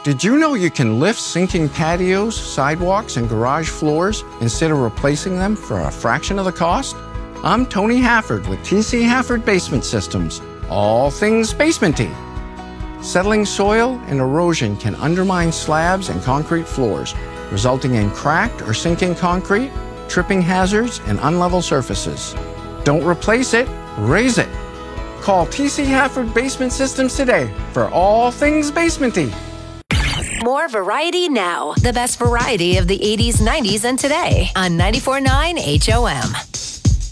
Did you know you can lift sinking patios, sidewalks, and garage floors instead of replacing them for a fraction of the cost? I'm Tony Hafford with TC Hafford Basement Systems. All things basementy. Settling soil and erosion can undermine slabs and concrete floors, resulting in cracked or sinking concrete, tripping hazards, and unlevel surfaces. Don't replace it, raise it. Call TC Hafford Basement Systems today for all things basementy. More variety now. The best variety of the 80s, 90s, and today on 94.9 HOM.